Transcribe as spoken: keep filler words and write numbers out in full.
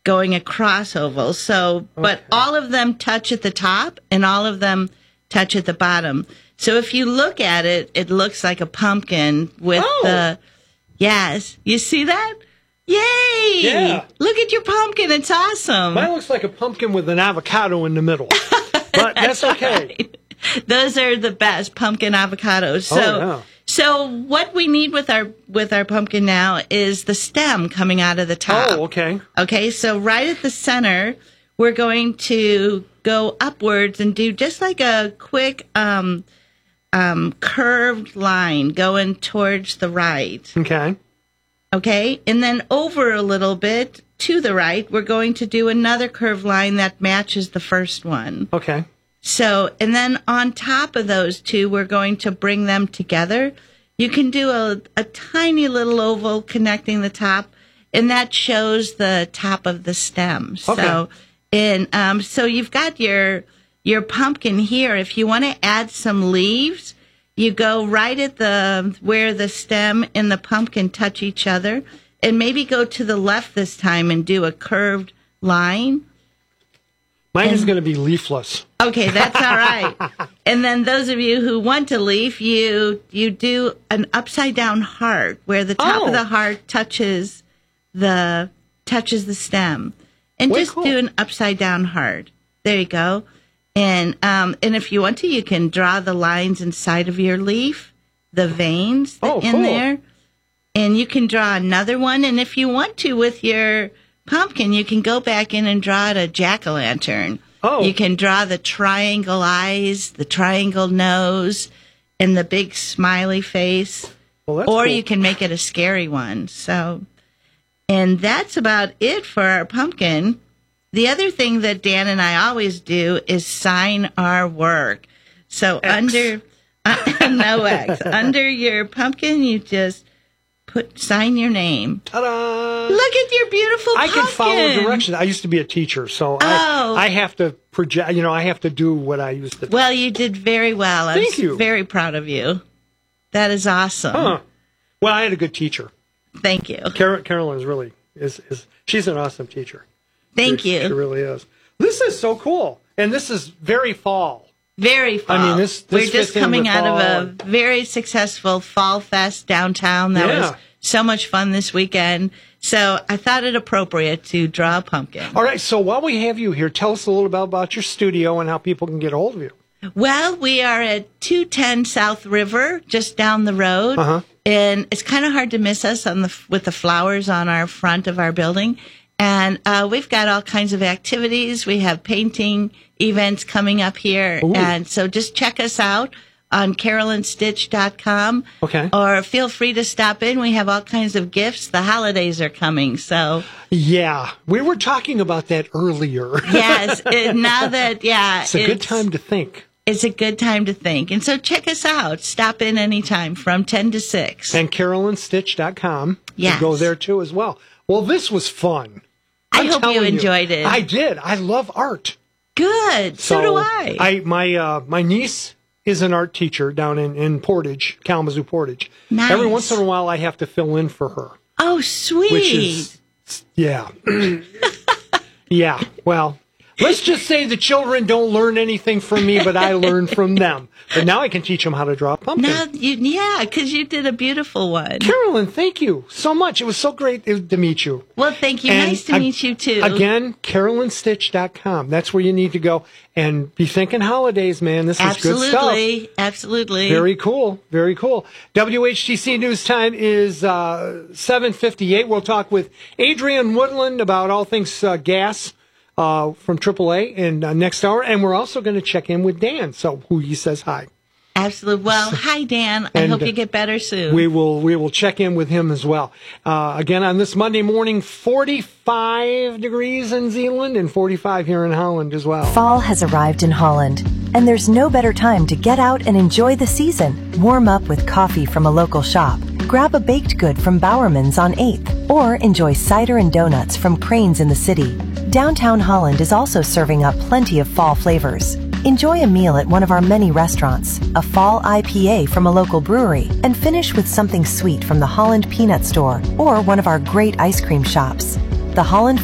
going across oval. So, but Okay. all of them touch at the top and all of them touch at the bottom. So if you look at it, it looks like a pumpkin with Oh. the, yes, you see that? Yay! Yeah. Look at your pumpkin. It's awesome. Mine looks like a pumpkin with an avocado in the middle. But that's okay. Right. Those are the best pumpkin avocados. So, Oh, yeah. so what we need with our with our pumpkin now is the stem coming out of the top. Oh, okay. Okay, so right at the center, we're going to go upwards and do just like a quick um, um, curved line going towards the right. Okay. Okay, and then over a little bit to the right, we're going to do another curved line that matches the first one. Okay. So, and then on top of those two, we're going to bring them together. You can do a, a tiny little oval connecting the top, and that shows the top of the stem. Okay. So, and um, so you've got your your pumpkin here. If you want to add some leaves, you go right at the where the stem and the pumpkin touch each other, and maybe go to the left this time and do a curved line. Mine is going to be leafless. Okay, that's all right. And then those of you who want a leaf, you you do an upside down heart where the top Oh. of the heart touches the touches the stem, and Way just cool. do an upside down heart. There you go. And um and if you want to, you can draw the lines inside of your leaf, the veins Oh, in cool. there, and you can draw another one. And if you want to, with your pumpkin, you can go back in and draw it a jack-o'-lantern. Oh. You can draw the triangle eyes, the triangle nose, and the big smiley face. Well, that's or cool. you can make it a scary one. So, and that's about it for our pumpkin. The other thing that Dan and I always do is sign our work. So X. under, uh, no X, under your pumpkin, you just put, sign your name. Ta-da! Look at your beautiful I pumpkin. can follow directions. I used to be a teacher, so Oh. I, I have to project. You know, I have to do what I used to do. Well, you did very well. I'm Thank you. very proud of you. That is awesome. Huh. Well, I had a good teacher. Thank you. Car- Carolyn is really is is she's an awesome teacher. Thank She- you. She really is. This is so cool, and this is very fall. Very fall. I mean, this- this We're fits just in coming with out of fall. a very successful Fall Fest downtown. That Yeah. was so much fun this weekend. So I thought it appropriate to draw a pumpkin. All right, so while we have you here, tell us a little bit about your studio and how people can get a hold of you. Well, we are at two ten South River, just down the road. Uh-huh. And it's kind of hard to miss us on the with the flowers on our front of our building. And uh, we've got all kinds of activities. We have painting events coming up here. Ooh. And so just check us out on carolyn stitch dot com. Okay. Or feel free to stop in. We have all kinds of gifts. The holidays are coming. So, Yeah, we were talking about that earlier. yes, it, now that, yeah. It's a good time to think. It's a good time to think. And so check us out. Stop in anytime from ten to six. And carolyn stitch dot com. Yes. Go there too as well. Well, this was fun. I I'm hope you telling enjoyed it. I did. I love art. Good. So, do I. I my uh, my niece is an art teacher down in, in Portage, Kalamazoo Portage. Nice. Every once in a while, I have to fill in for her, Oh, sweet. which is yeah, yeah. Well, let's just say the children don't learn anything from me, but I learn from them. But now I can teach them how to draw a pumpkin. now, you, yeah, because you did a beautiful one. Carolyn, thank you so much. It was so great to meet you. Well, thank you. And Nice to ag- meet you, too. Again, carolyn stitch dot com. That's where you need to go. And be thinking holidays, man. This is good stuff. Absolutely. Absolutely. Very cool. Very cool. W H T C News Time is uh, seven fifty-eight. We'll talk with Adrian Woodland about all things uh, gas uh, from triple A in uh, next hour. And we're also going to check in with Dan, so who he says hi. Absolutely. Well, hi, Dan. I And, hope uh, you get better soon. We will we will check in with him as well. Uh, again, on this Monday morning, forty-five degrees in Zeeland and forty-five here in Holland as well. Fall has arrived in Holland, and there's no better time to get out and enjoy the season. Warm up with coffee from a local shop, grab a baked good from Bowerman's on eighth, or enjoy cider and donuts from Cranes in the city. Downtown Holland is also serving up plenty of fall flavors. Enjoy a meal at one of our many restaurants, a fall I P A from a local brewery, and finish with something sweet from the Holland Peanut Store or one of our great ice cream shops. The Holland